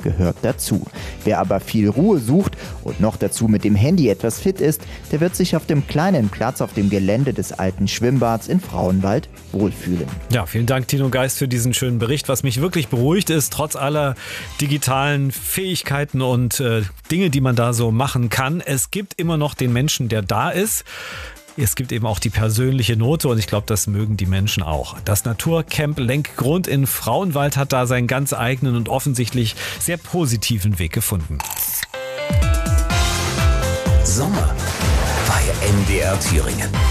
gehört dazu. Wer aber viel Ruhe sucht und noch dazu mit dem Handy etwas fit ist, der wird sich auf dem kleinen Platz auf dem Gelände des alten Schwimmbads in Frauenwald wohlfühlen. Ja, vielen Dank, Tino Geist, für diesen schönen Bericht. Was mich wirklich beruhigt ist, trotz aller digitalen Fähigkeiten und Dinge, die man da so machen kann, es gibt immer noch den Menschen, der da ist. Es gibt eben auch die persönliche Note und ich glaube, das mögen die Menschen auch. Das Naturcamp Lenkgrund in Frauenwald hat da seinen ganz eigenen und offensichtlich sehr positiven Weg gefunden. Sommer bei NDR Thüringen.